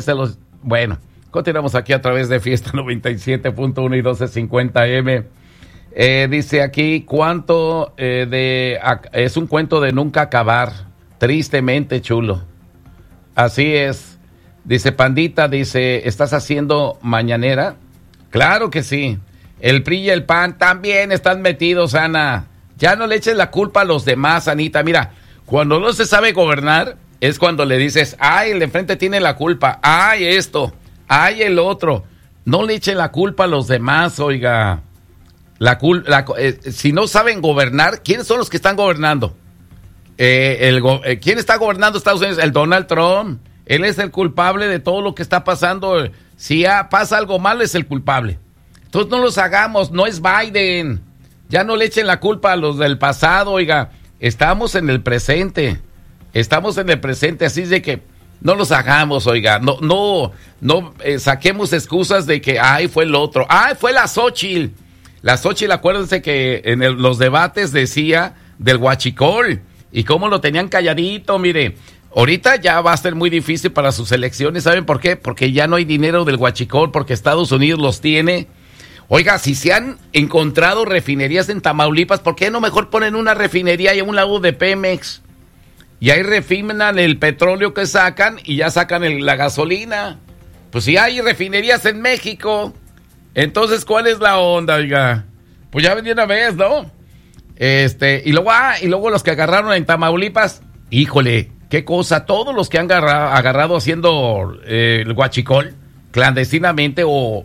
se los... Bueno, continuamos aquí a través de Fiesta 97.1 y 1250M. Dice aquí, ¿cuánto es un cuento de nunca acabar? Tristemente, chulo. Así es. Dice Pandita, dice, ¿estás haciendo mañanera? Claro que sí. El PRI y el PAN también están metidos, Ana. Ya no le eches la culpa a los demás, Anita. Mira, cuando no se sabe gobernar, es cuando le dices, ay, el de enfrente tiene la culpa, ay, esto, ay, el otro. No le echen la culpa a los demás, oiga. Si no saben gobernar, ¿quiénes son los que están gobernando? ¿Quién está gobernando Estados Unidos? El Donald Trump. Él es el culpable de todo lo que está pasando. Si pasa algo malo, es el culpable. Entonces no los hagamos, no es Biden. Ya no le echen la culpa a los del pasado, oiga. Estamos en el presente, así es de que no los hagamos, oiga. No saquemos excusas de que, ay, fue el otro. Ay, fue la Xóchitl. La Xóchitl, acuérdense que en los debates decía del huachicol y cómo lo tenían calladito, mire. Ahorita ya va a ser muy difícil para sus elecciones, ¿saben por qué? Porque ya no hay dinero del huachicol, porque Estados Unidos los tiene. Oiga, si se han encontrado refinerías en Tamaulipas, ¿por qué no mejor ponen una refinería ahí a un lado de Pemex? Y ahí refinan el petróleo que sacan y ya sacan la gasolina. Pues si hay refinerías en México, entonces ¿cuál es la onda, oiga? Pues ya ven de una vez, ¿no? Y luego los que agarraron en Tamaulipas, híjole, qué cosa, todos los que han agarrado haciendo el huachicol clandestinamente o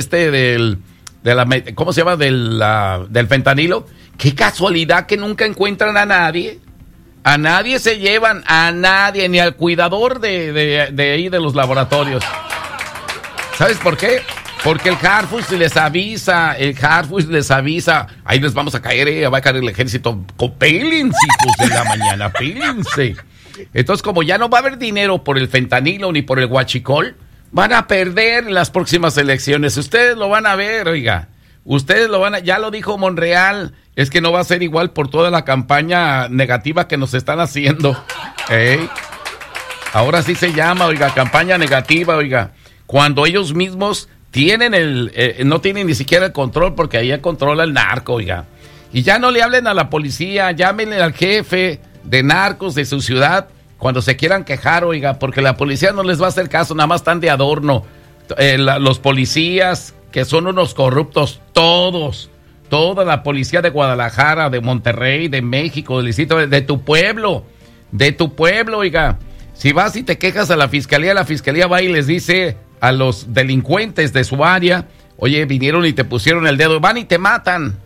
¿cómo se llama? Del fentanilo. Qué casualidad que nunca encuentran a nadie. A nadie se llevan, a nadie, ni al cuidador de ahí de los laboratorios. ¿Sabes por qué? Porque el Harfuch les avisa, ahí les vamos a caer, va a caer el ejército. Pélense, hijos de la mañana, pélense. Entonces, como ya no va a haber dinero por el fentanilo ni por el huachicol, van a perder las próximas elecciones. Ustedes lo van a ver, oiga. Ya lo dijo Monreal, es que no va a ser igual por toda la campaña negativa que nos están haciendo. Ahora sí se llama, oiga, campaña negativa, oiga. Cuando ellos mismos no tienen ni siquiera el control, porque ahí controla el narco, oiga. Y ya no le hablen a la policía, llámenle al jefe de narcos de su ciudad cuando se quieran quejar, oiga, porque la policía no les va a hacer caso, nada más están de adorno. Los policías, que son unos corruptos, toda la policía de Guadalajara, de Monterrey, de México, del distrito, de tu pueblo, oiga. Si vas y te quejas a la fiscalía va y les dice a los delincuentes de su área, oye, vinieron y te pusieron el dedo, van y te matan.